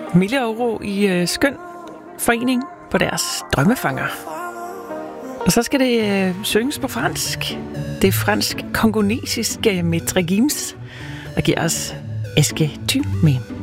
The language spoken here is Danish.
Mille og Ro i skøn forening på deres drømmefanger. Og så skal det synges på fransk. Det er fransk-kongolesiske Maître Gims, der giver os Est-ce que tu m'aimes?